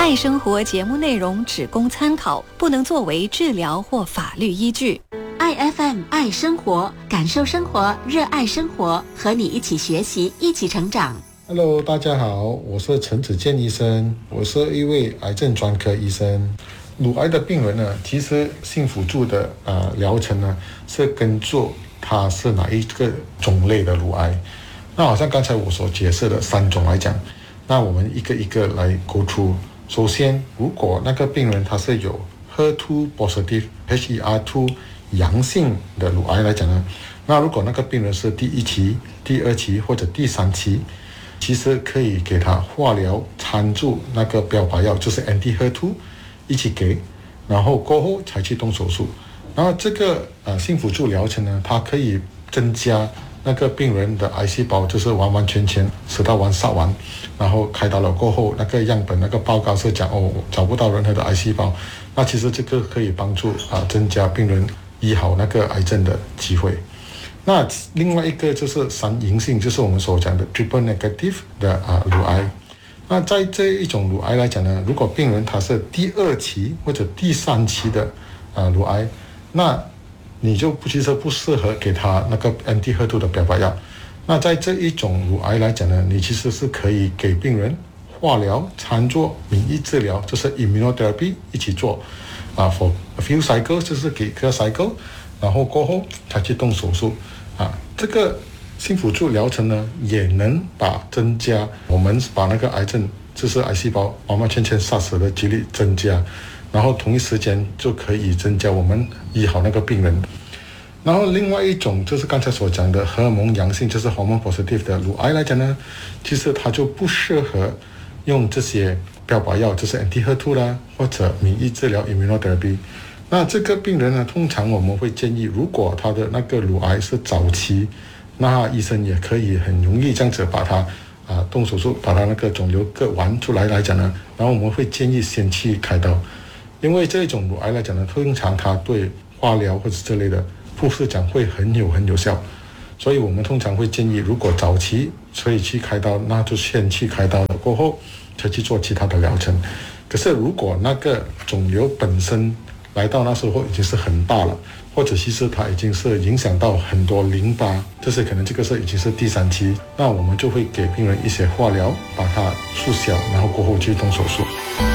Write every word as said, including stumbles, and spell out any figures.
爱生活节目内容只供参考，不能作为治疗或法律依据。 爱 F M 爱生活，感受生活，热爱生活，和你一起学习，一起成长。 Hello， 大家好，我是陈子健医生，我是一位癌症专科医生。乳癌的病人呢，其实幸福住的呃疗程呢，是根据它是哪一个种类的乳癌。那好像刚才我所解释的三种来讲，那我们一个一个来 go through。首先，如果那个病人他是有 H E R 二 positive H E R 二 阳性的乳癌来讲呢，那如果那个病人是第一期、第二期或者第三期，其实可以给他化疗掺入那个标靶药，就是 anti H E R 二一起给，然后过后才去动手术。然后这个呃幸福住疗程呢，它可以增加那个病人的癌细胞，就是完完全全死到完杀完，然后开刀了过后，那个样本那个报告是讲哦找不到任何的癌细胞，那其实这个可以帮助啊、呃、增加病人医好那个癌症的机会。那另外一个就是三阴性，就是我们所讲的 triple negative 的啊、呃、乳癌。那在这一种乳癌来讲呢，如果病人他是第二期或者第三期的啊、呃、乳癌，那你就不其实不适合给他那个 anti H E R 二的标靶药。那在这一种乳癌来讲呢，你其实是可以给病人化疗掺做免疫治疗，就是 immunotherapy 一起做啊 for a few cycles， 就是给个 cycle， 然后过后才去动手术啊。这个幸福住疗程呢，也能把增加我们把那个癌症就是癌细胞完完全全杀死的几率增加，然后同一时间就可以增加我们医好那个病人。然后另外一种就是刚才所讲的荷尔蒙阳性，就是 hormone positive 的乳癌来讲呢，其实它就不适合用这些标靶药，就是 anti H E R 二啦，或者免疫治疗 immunotherapy。那这个病人呢，通常我们会建议，如果他的那个乳癌是早期，那医生也可以很容易这样子把它啊动手术，把它那个肿瘤割完出来来讲呢，然后我们会建议先去开刀，因为这种乳癌来讲呢，通常它对化疗或者这类的护士讲会很有很有效，所以我们通常会建议，如果早期可以去开刀，那就先去开刀了，过后才去做其他的疗程。可是如果那个肿瘤本身来到那时候已经是很大了，或者其实它已经是影响到很多淋巴，就是可能这个是已经是第三期，那我们就会给病人一些化疗，把它缩小，然后过后去动手术。